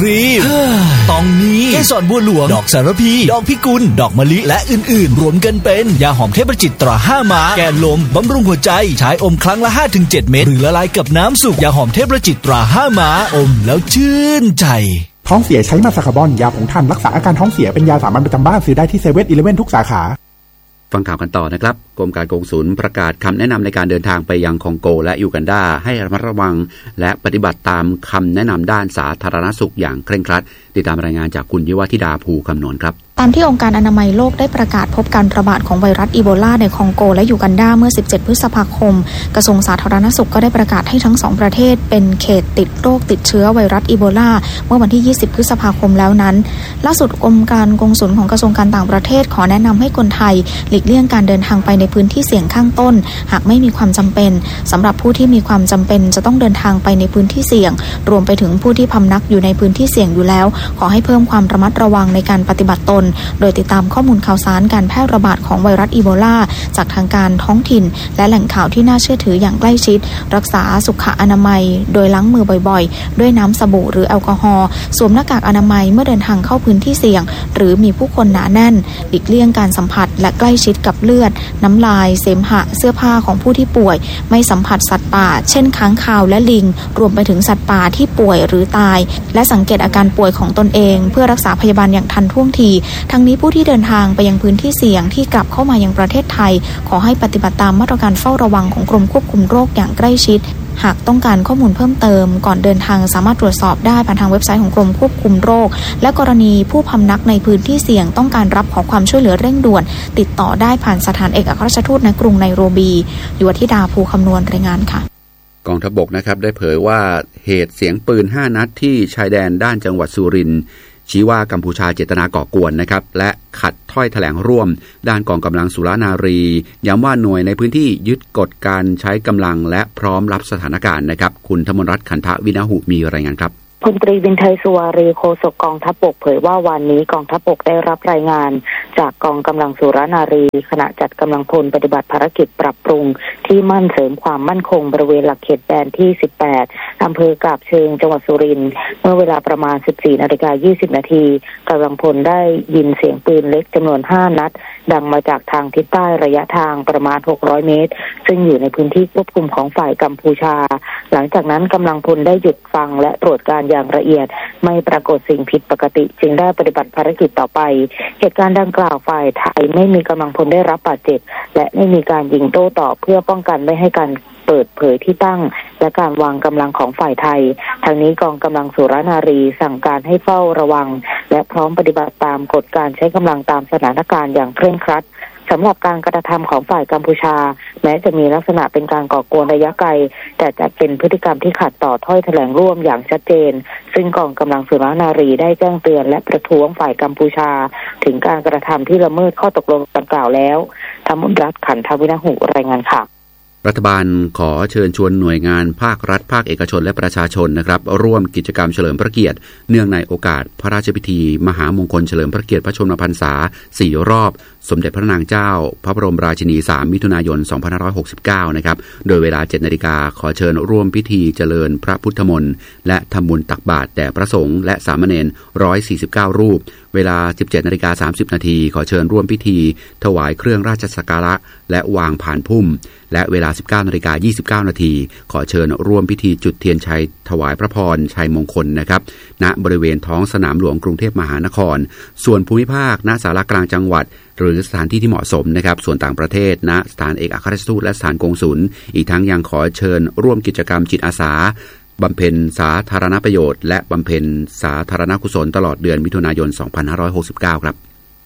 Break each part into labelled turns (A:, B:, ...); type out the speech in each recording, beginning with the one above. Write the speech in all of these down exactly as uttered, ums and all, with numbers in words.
A: รีบต้องมีเกสรบัวหลวงดอกสารพีดอกพิกุลดอกมะลิและอื่นๆรวมกันเป็นยาหอมเทพประจิตตราห้าม้าแก้ลมบำรุงหัวใจใช้อมครั้งละ ห้าถึงเจ็ด เม็ดหรือละลายกับน้ำสุกยาหอมเทพประจิตตราห้าม้าอมแล้วชื่นใจ
B: ท้องเสียใช้มาซาคาบอนยาผงท่านรักษาอาการท้องเสียเป็นยาสามัญประจำบ้านซื้อได้ที่เซเว่นอีเลฟเว่นทุกสาขา
C: ฟังข่าวกันต่อนะครับกรมการกงสุลประกาศคำแนะนำในการเดินทางไปยังคองโกและยูกันดาให้ระมัดระวังและปฏิบัติตามคำแนะนำด้านสาธารณสุขอย่างเคร่งครัดติดตามรายงานจากคุณยุวธิดาภูคำนวณครับ
D: ตามที่องค์การอนามัยโลกได้ประกาศพบการระบาดของไวรัสอีโบลาในคองโกและยูกันดาเมื่อสิบเจ็ดพฤษภาคมกระทรวงสาธารณสุขก็ได้ประกาศให้ทั้งสองประเทศเป็นเขตติดโรคติดเชื้อไวรัสอีโบลาเมื่อวันที่ยี่สิบพฤษภาคมแล้วนั้นล่าสุดองค์การกงสุลของกระทรวงการต่างประเทศขอแนะนำให้คนไทยหลีกเลี่ยงการเดินทางไปในพื้นที่เสี่ยงข้างต้นหากไม่มีความจำเป็นสำหรับผู้ที่มีความจำเป็นจะต้องเดินทางไปในพื้นที่เสี่ยงรวมไปถึงผู้ที่พำนักอยู่ในพื้นที่เสี่ยงอยู่แล้วขอให้เพิ่มความระมัดระวังในการปฏิบัติตนโดยติดตามข้อมูลข่าวสารการแพร่ระบาดของไวรัสอีโบลาจากทางการท้องถิ่นและแหล่งข่าวที่น่าเชื่อถืออย่างใกล้ชิดรักษาสุขอนามัยโดยล้างมือบ่อยๆด้วยน้ำสบู่หรือแอลกอฮอล์สวมหน้ากากอนามัยเมื่อเดินทางเข้าพื้นที่เสี่ยงหรือมีผู้คนหนาแน่นหลีกเลี่ยงการสัมผัสและใกล้ชิดกับเลือดน้ำลายเสมหะเสื้อผ้าของผู้ที่ป่วยไม่สัมผัสสัตว์ป่าเช่นค้างคาวและลิงรวมไปถึงสัตว์ป่าที่ป่วยหรือตายและสังเกตอาการป่วยของตนเองเพื่อรักษาพยาบาลอย่างทันท่วงทีทั้งนี้ผู้ที่เดินทางไปยังพื้นที่เสี่ยงที่กลับเข้ามายังประเทศไทยขอให้ปฏิบัติตามมาตรการเฝ้าระวังของกรมควบคุมโรคอย่างใกล้ชิดหากต้องการข้อมูลเพิ่มเติมก่อนเดินทางสามารถตรวจสอบได้ผ่านทางเว็บไซต์ของกรมควบคุมโรคและกรณีผู้พำนักในพื้นที่เสี่ยงต้องการรับขอความช่วยเหลือเร่งด่วนติดต่อได้ผ่านสถานเอกอัครราชทูตณกรุงไนโรบียุวธิดาภูคำนวณรายงานค่ะ
C: กองทัพบกนะครับได้เผยว่าเหตุเสียงปืนห้านัดที่ชายแดนด้านจังหวัดสุรินทร์ชี้ว่ากัมพูชาเจตนาก่อกวนนะครับและขัดถ้อยแถลงร่วมด้านกองกำลังสุรานารีย้ำว่าหน่วยในพื้นที่ยึดกฎการใช้กำลังและพร้อมรับสถานการณ์นะครับคุณธมรัตน์ขันธวินาหุมีรายงานครับ
E: พลตรีวินไทยสุวารีโฆษกกองทัพบกเผยว่าวันนี้กองทัพบกได้รับรายงานจากกองกำลังสุรานารีขณะจัดกำลังพลปฏิบัติภารกิจปรับปรุงที่มั่นเสริมความมั่นคงบริเวณหลักเขตแดนที่สิบแปดอำเภอกาบเชิงจังหวัดสุรินทร์เมื่อเวลาประมาณ สิบสี่นาฬิกายี่สิบนาทีกำลังพลได้ยินเสียงปืนเล็กจำนวนห้านัดดังมาจากทางทิศใต้ระยะทางประมาณหกร้อยเมตรซึ่งอยู่ในพื้นที่ควบคุมของฝ่ายกัมพูชาหลังจากนั้นกำลังพลได้หยุดฟังและตรวจการอย่างละเอียดไม่ปรากฏสิ่งผิดปกติจึงได้ปฏิบัติภารกิจต่อไปเหตุการณ์ดังกล่าวฝ่ายไทยไม่มีกำลังพลได้รับบาดเจ็บและไม่มีการยิงโต้ตอบเพื่อป้องกันไม่ให้การเปิดเผยที่ตั้งและการวางกำลังของฝ่ายไทยทางนี้กองกำลังสุรานารีสั่งการให้เฝ้าระวังและพร้อมปฏิบัติตามกฎการใช้กำลังตามสถานการณ์อย่างเคร่งครัดสำหรับการกระทำของฝ่ายกัมพูชาแม้จะมีลักษณะเป็นการก่อกวนระยะไกลแต่จะเป็นพฤติกรรมที่ขัดต่อถ้อยแถลงร่วมอย่างชัดเจนซึ่งกองกำลังสุรานารีได้แจ้งเตือนและประท้วงฝ่ายกัมพูชาถึงการกระทำที่ละเมิดข้อตกลงดังกล่าวแล้วธมรัตน์ขันธวินาหุรายงานค่ะ
C: รัฐบาลขอเชิญชวนหน่วยงานภาครัฐภาคเอกชนและประชาชนนะครับร่วมกิจกรรมเฉลิมพระเกียรติเนื่องในโอกาสพระราชพิธีมหามงคลเฉลิมพระเกียรติพระชนมพรรษาสี่รอบสมเด็จพระนางเจ้าพระบรมราชินีสามมิถุนายนสองพันห้าร้อยหกสิบเก้านะครับโดยเวลา เจ็ดนาฬิกาขอเชิญร่วมพิธีเจริญพระพุทธมนต์และทำบุญตักบาตรแด่พระสงฆ์และสามเณรหนึ่งร้อยสี่สิบเก้ารูปเวลา สิบเจ็ดนาฬิกาสามสิบนาทีขอเชิญร่วมพิธีถวายเครื่องราชสักการะและวางผ่านพุ่มและเวลา สิบเก้านาฬิกายี่สิบเก้านาทีขอเชิญร่วมพิธีจุดเทียนชัยถวายพระพรชัยมงคลนะครับณบริเวณท้องสนามหลวงกรุงเทพมหานครส่วนภูมิภาคณศาลากลางจังหวัดหรือสถานที่ที่เหมาะสมนะครับส่วนต่างประเทศณสถานเอกอัครราชทูตและสถานกงสุลอีกทั้งยังขอเชิญร่วมกิจกรรมจิตอาสาบำเพ็ญสาธารณประโยชน์และบำเพ็ญสาธารณกุศลตลอดเดือนมิถุนายนสองพันห้าร้อยหกสิบเก้าครับ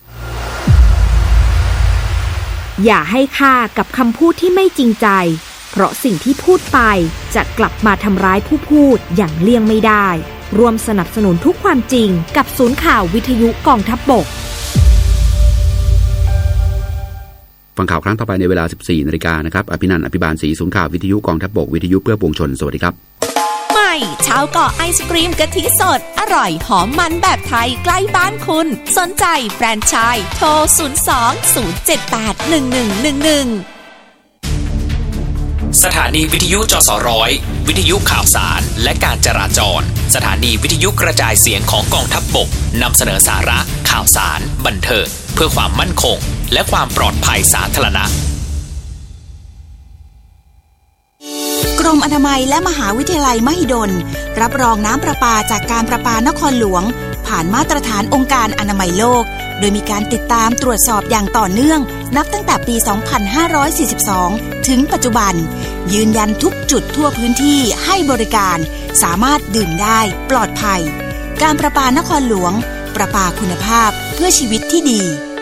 F: อย่าให้ค่ากับคำพูดที่ไม่จริงใจเพราะสิ่งที่พูดไปจะกลับมาทำร้ายผู้พูดอย่างเลี่ยงไม่ได้ร่วมสนับสนุนทุกความจริงกับศูนย์ข่าววิทยุกองทัพบก
C: ฟังข่าวครั้งต่อไปในเวลา สิบสี่นาฬิกานะครับอภินันท์อภิบาลศรีศูนย์ข่าววิทยุกองทัพบกวิทยุเพื่อปวงชนสวัสดีครับ
G: ใหม่ชาวเกาะไอศกรีมกะทิสดอร่อยหอมมันแบบไทยใกล้บ้านคุณสนใจแฟรนไชส์โทรศูนย์ สอง ศูนย์ เจ็ด แปด หนึ่ง หนึ่ง หนึ่ง หนึ่ง
H: สถานีวิทยุจสร้อยวิทยุข่าวสารและการจราจรสถานีวิทยุกระจายเสียงของกองทัพบกนำเสนอสาระข่าวสารบันเทิงเพื่อความมั่นคงและความปลอดภัยสาธารณะ
I: กรมอนามัยและมหาวิทยาลัยมหิดลรับรองน้ำประปาจากการประปานครหลวงผ่านมาตรฐานองค์การอนามัยโลกโดยมีการติดตามตรวจสอบอย่างต่อเนื่องนับตั้งแต่ปี สองพันห้าร้อยสี่สิบสอง ถึงปัจจุบันยืนยันทุกจุดทั่วพื้นที่ให้บริการสามารถดื่มได้ปลอดภัยการประปานครหลวงประปาคุณภาพเพื่อชีวิตที่ดี